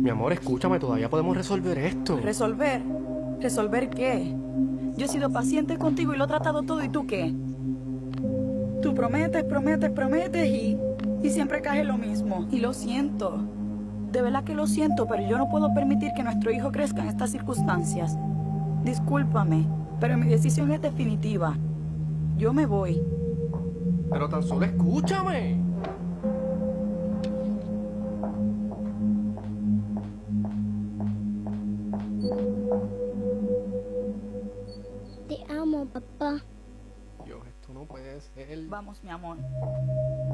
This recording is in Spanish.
Mi amor, escúchame, todavía podemos resolver esto. ¿Resolver? ¿Resolver qué? Yo he sido paciente contigo y lo he tratado todo, ¿y tú qué? Tú prometes y siempre caes en lo mismo. Y lo siento. De verdad que lo siento, pero yo no puedo permitir que nuestro hijo crezca en estas circunstancias. Discúlpame, pero mi decisión es definitiva. Yo me voy. Pero tan solo escúchame. Te amo, papá. Dios, esto no puede ser. Vamos, mi amor.